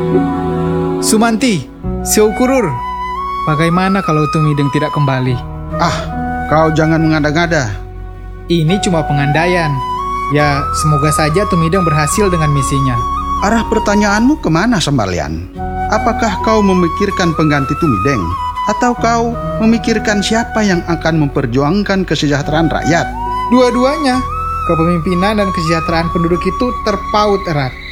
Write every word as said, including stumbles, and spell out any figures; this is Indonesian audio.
Sumanti, Syukurur, bagaimana kalau Tumideng tidak kembali? Ah, kau jangan mengada-ngada. Ini cuma pengandaian. Ya, semoga saja Tumideng berhasil dengan misinya. Arah pertanyaanmu kemana, Sembalian? Apakah kau memikirkan pengganti Tumideng? Atau kau memikirkan siapa yang akan memperjuangkan kesejahteraan rakyat? Dua-duanya. Kepemimpinan dan kesejahteraan penduduk itu terpaut erat.